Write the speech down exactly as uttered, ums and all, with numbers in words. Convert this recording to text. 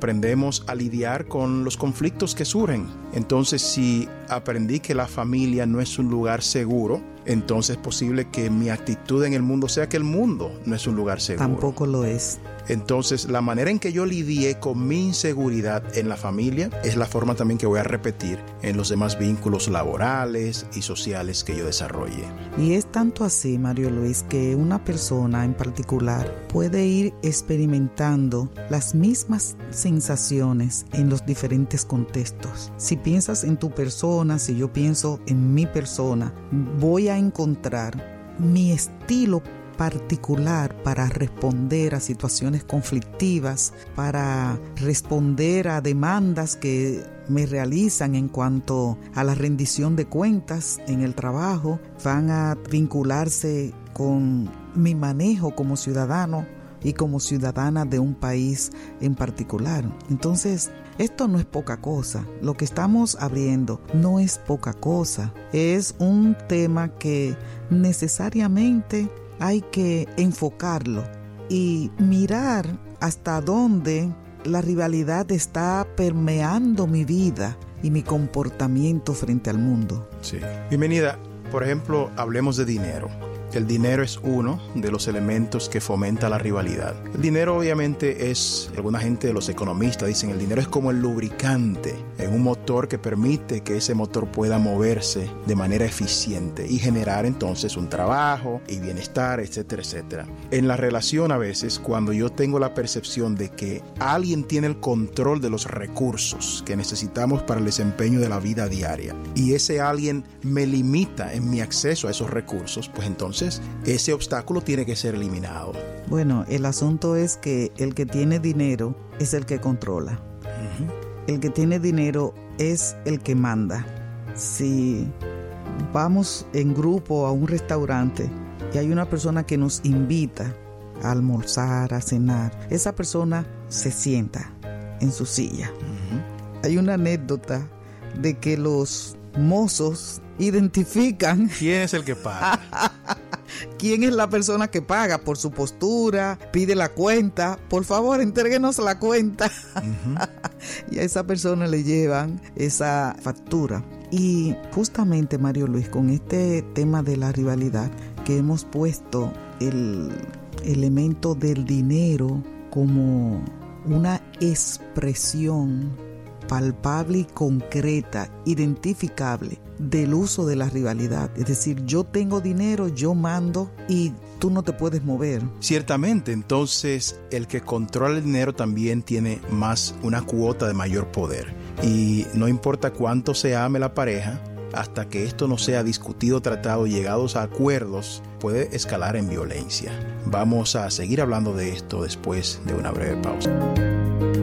aprendemos a lidiar con los conflictos que surgen. Entonces, si aprendí que la familia no es un lugar seguro, entonces es posible que mi actitud en el mundo sea que el mundo no es un lugar seguro. Tampoco lo es. Entonces, la manera en que yo lidié con mi inseguridad en la familia es la forma también que voy a repetir en los demás vínculos laborales y sociales que yo desarrolle. Y es tanto así, Mario Luis, que una persona en particular puede ir experimentando las mismas sensaciones en los diferentes contextos. Si piensas en tu persona, si yo pienso en mi persona, voy a encontrar mi estilo particular para responder a situaciones conflictivas, para responder a demandas que me realizan en cuanto a la rendición de cuentas en el trabajo, van a vincularse con mi manejo como ciudadano y como ciudadana de un país en particular. Entonces, esto no es poca cosa. Lo que estamos abriendo no es poca cosa. Es un tema que necesariamente hay que enfocarlo y mirar hasta dónde la rivalidad está permeando mi vida y mi comportamiento frente al mundo. Sí. Bienvenida. Por ejemplo, hablemos de dinero. El dinero es uno de los elementos que fomenta la rivalidad. El dinero obviamente es, alguna gente de los economistas dicen, el dinero es como el lubricante en un motor que permite que ese motor pueda moverse de manera eficiente y generar entonces un trabajo y bienestar, etcétera, etcétera. En la relación a veces, cuando yo tengo la percepción de que alguien tiene el control de los recursos que necesitamos para el desempeño de la vida diaria y ese alguien me limita en mi acceso a esos recursos, pues entonces ese obstáculo tiene que ser eliminado. Bueno, el asunto es que el que tiene dinero es el que controla. Uh-huh. El que tiene dinero es el que manda. Si vamos en grupo a un restaurante y hay una persona que nos invita a almorzar, a cenar, esa persona se sienta en su silla. Uh-huh. Hay una anécdota de que los mozos identifican quién es el que paga. ¿Quién es la persona que paga? Por su postura, pide la cuenta. Por favor, entréguenos la cuenta. Uh-huh. Y a esa persona le llevan esa factura. Y justamente, Mario Luis, con este tema de la rivalidad, que hemos puesto el elemento del dinero como una expresión palpable y concreta, identificable del uso de la rivalidad. Es decir, yo tengo dinero, yo mando y tú no te puedes mover. Ciertamente, entonces el que controla el dinero también tiene más una cuota de mayor poder. Y no importa cuánto se ame la pareja, hasta que esto no sea discutido, tratado, llegados a acuerdos, puede escalar en violencia. Vamos a seguir hablando de esto después de una breve pausa.